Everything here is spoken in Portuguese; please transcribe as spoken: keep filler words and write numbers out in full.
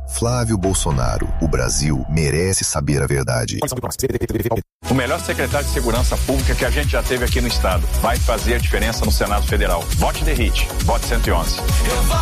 Flávio Bolsonaro. O Brasil merece saber a verdade. O melhor secretário de Segurança Pública que a gente já teve aqui no estado vai fazer a diferença no Senado Federal. Vote D E R I T, vote cento e onze.